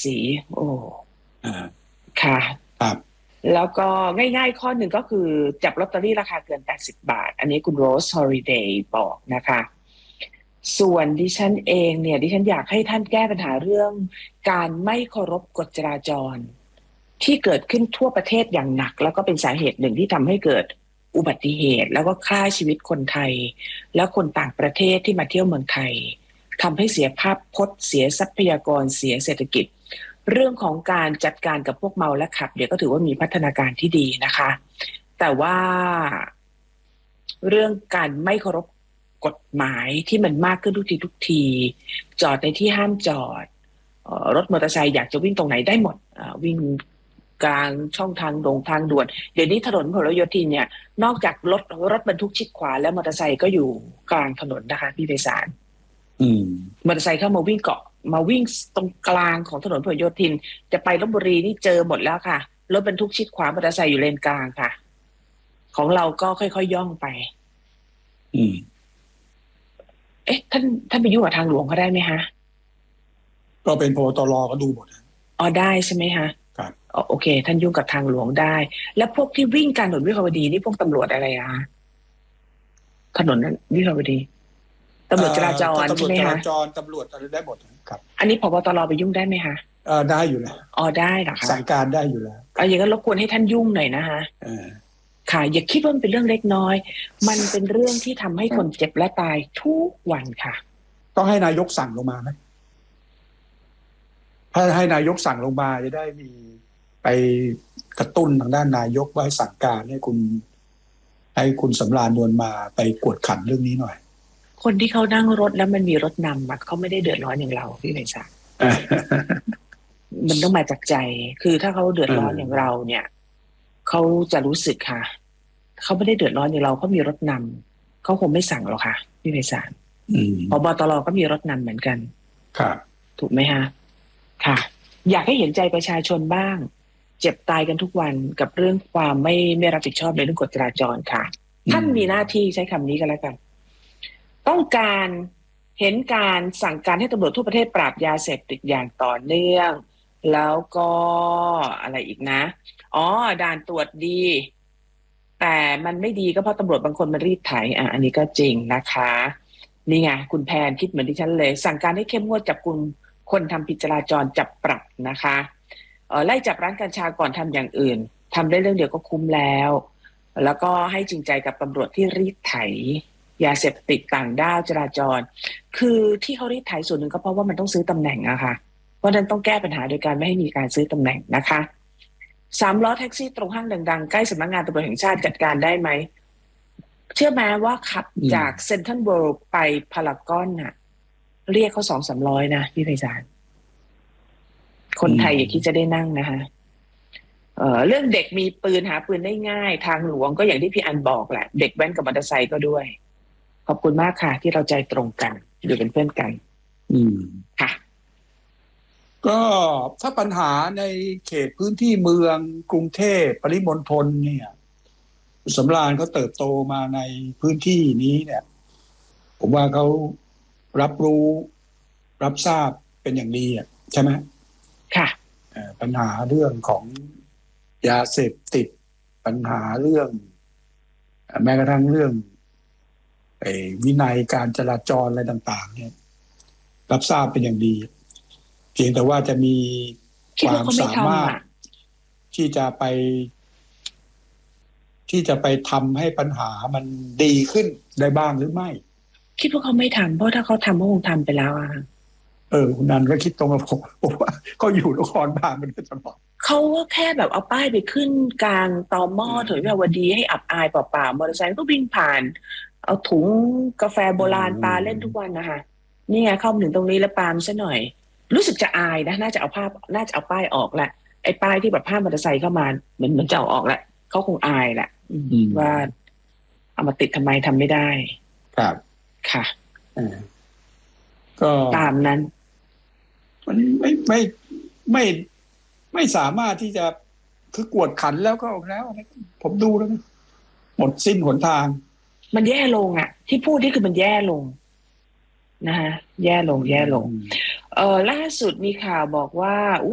ษีโอ้อ่าค่ะครับแล้วก็ง่ายๆข้อหนึ่งก็คือจับลอตเตอรี่ราคาเกิน80 บาทอันนี้คุณโรสฮอลิเดย์บอกนะคะส่วนดิฉันเองเนี่ยดิฉันอยากให้ท่านแก้ปัญหาเรื่องการไม่เคารพกฎจราจรที่เกิดขึ้นทั่วประเทศอย่างหนักแล้วก็เป็นสาเหตุหนึ่งที่ทำให้เกิดอุบัติเหตุแล้วก็ฆ่าชีวิตคนไทยและคนต่างประเทศที่มาเที่ยวเมืองไทยทำให้เสียภาพพจน์เสียทรัพยากรเสียเศรษฐกิจเรื่องของการจัดการกับพวกเมาและขับเดี๋ยวก็ถือว่ามีพัฒนาการที่ดีนะคะแต่ว่าเรื่องการไม่เคารพกฎหมายที่มันมากขึ้นทุกทีจอดในที่ห้ามจอดรถมอเตอร์ไซค์อยากจะวิ่งตรงไหนได้หมดวิ่งกลางช่องทางทางด่วนเดี๋ยวนี้ถนนพหลโยธินเนี่ยนอกจากรถบรรทุกชิดขวาแล้วมอเตอร์ไซค์ก็อยู่กลางถนนนะคะพี่ไพศาลมอเตอร์ไซค์เข้ามาวิ่งเกาะมาวิ่งตรงกลางของถนนพหลโยธินจะไปลพบุรีนี่เจอหมดแล้วค่ะรถบรรทุกชิดขวามอเตอร์ไซค์อยู่เลนกลางค่ะของเราก็ค่อยๆย่องไปเอ๊ะท่านไปยุ่งกับทางหลวงเขาได้ไหมฮะก็เป็นพบตรก็ดูหมดอ๋อได้ใช่ไหมฮะครับโอเคท่านยุ่งกับทางหลวงได้แล้วพวกที่วิ่งการถนนวิภาวดีนี่พวกตำรวจอะไรอะถนนวิภาวดีตำรวจจราจรใช่ไหมฮะตำรวจอะไรได้หมดครับอันนี้พบตรไปยุ่งได้ไหมฮะได้อยู่แล้วอ๋อได้เหรอคะสั่งการได้อยู่แล้วอย่างนั้นรบกวนให้ท่านยุ่งหน่อยนะฮะค่ะอย่าคิดว่ามันเป็นเรื่องเล็กน้อยมันเป็นเรื่องที่ทำให้คนเจ็บและตายทุกวันค่ะต้องให้นายกสั่งลงมาไหมถ้าให้นายกสั่งลงมาจะได้มีไปกระตุ้นทางด้านนายกไว้สั่งการให้คุณสำราญนวลมาไปกวดขันเรื่องนี้หน่อยคนที่เขานั่งรถแล้วมันมีรถนำเขาไม่ได้เดือดร้อนอย่างเราพี่ไพศาลมันต้องมาจากใจคือถ้าเขาเดือดร้อนอย่างเราเนี่ยเขาจะรู้สึกค่ะเขาไม่ได้เดือดร้อนอย่างเราเขามีรถนำเขาคงไม่สั่งหรอกค่ะพี่ไพศาลผบตรก็มีรถนำเหมือนกันครับถูกไหมฮะค่ะอยากให้เห็นใจประชาชนบ้างเจ็บตายกันทุกวันกับเรื่องความไม่รับผิดชอบในเรื่องกฎจราจรค่ะท่านมีหน้าที่ใช้คำนี้กันแล้วกันต้องการเห็นการสั่งการให้ตำรวจทั่วประเทศปราบยาเสพติดอย่างต่อเนื่องแล้วก็อะไรอีกนะด่านตรวจดีแต่มันไม่ดีก็เพราะตำรวจบางคนมันรีดไถอันนี้ก็จริงนะคะนี่ไงคุณแพนคิดเหมือนที่ฉันเลยสั่งการให้เข้มงวดจับกุมคนทำผิดจราจรจับปรับนะคะไล่จับร้านกัญชาก่อนทำอย่างอื่นทำได้เรื่องเดียวก็คุ้มแล้วก็ให้จริงใจกับตำรวจที่รีดไถยาเสพติดต่างด้าวจราจรคือที่เขารีดไถส่วนหนึ่งก็เพราะว่ามันต้องซื้อตำแหน่งอะค่ะเพราะนั้นต้องแก้ปัญหาโดยการไม่ให้มีการซื้อตำแหน่งนะคะ3 ล้อแท็กซี่ตรงห้างดังๆใกล้สำนักงานตำรวจแห่งชาติจัดการได้ไหมเชื่อไหมว่าขับจากเซ็นทรัลเวิลด์ไปพารากอนน่ะเรียกเขา200-300นะพี่ไพศาลคนไทยอย่าคิดจะได้นั่งนะคะเรื่องเด็กมีปืนหาปืนได้ง่ายทางหลวงก็อย่างที่พี่อันบอกแหละเด็กแว้นกับมอเตอร์ไซค์ก็ด้วยขอบคุณมากค่ะที่เราใจตรงกันอยู่เป็นเพื่อนกันค่ะก็ถ้าปัญหาในเขตพื้นที่เมืองกรุงเทพปริมณฑลเนี่ยสำราญเขาเติบโตมาในพื้นที่นี้เนี่ยผมว่าเขารับรู้รับทราบเป็นอย่างดีใช่ไหมค่ะปัญหาเรื่องของยาเสพติดปัญหาเรื่องแม้กระทั่งเรื่องวินัยการจราจรอะไรต่างๆเนี่ยรับทราบเป็นอย่างดีเพียงแต่ว่าจะมีความสามารถที่จะไปทำให้ปัญหามันดีขึ้นได้บ้างหรือไม่คิดว่าเขาไม่ทำเพราะถ้าเขาทำเขาคงทำไปแล้วคุณนันก็คิดตรงกับผมว่าเขาอยู่นครบาลมันก็จะบอกเขาก็แค่แบบเอาป้ายไปขึ้นกลางตม.ถนนวิภาวดีให้อับอายเปล่าๆมอเตอร์ไซค์ก็วิ่งผ่านเอาถุงกาแฟโบราณปาเล่นทุกวันนะคะนี่ไงเข้าถึงตรงนี้แล้วปามซะหน่อยรู้สึกจะอายนะน่าจะเอาป้ายออกแหละไอ้ป้ายที่แบบห้ามมอเตอร์ไซค์เข้ามาเหมือนจะเอาออกแหละเขาคงอายแหละว่าเอามาติดทำไมทำไม่ได้ครับค่ะก็ตามนั้นมันไม่สามารถที่จะคือกวดขันแล้วก็แล้วผมดูแล้วหมดสิ้นหนทางมันแย่ลงที่พูดนี่คือมันแย่ลงนะฮะแย่ลงล่าสุดมีข่าวบอกว่า